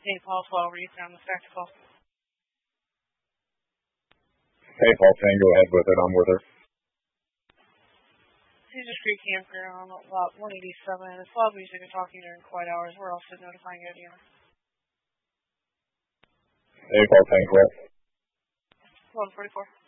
Hey, Paul, 12 Reese on the spectacle. Hey, Paul, Fan, go ahead with it. I'm with her. Cedar Creek Campground, lot 187. It's loud music and talking during quiet hours. We're also notifying you. Hey, Paul, Fan, go ahead. 144.